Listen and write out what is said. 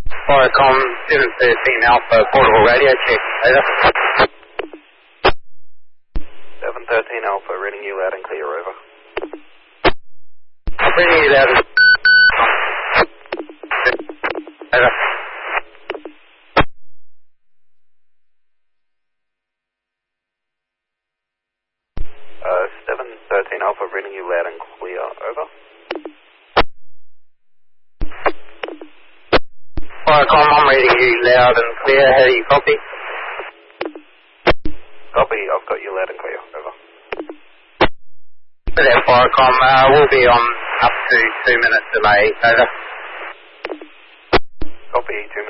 Firecom 713 Alpha, portable radio check. Over. 713 Alpha, reading you loud and clear, over. Reading you loud and over. 713 Alpha, reading you loud and clear, over. Firecom, I'm reading you loud and clear. How do you copy? Copy, I've got you loud and clear, over. For that Firecom, we'll be on up to 2 minutes delay. Over. Copy, 2 minutes.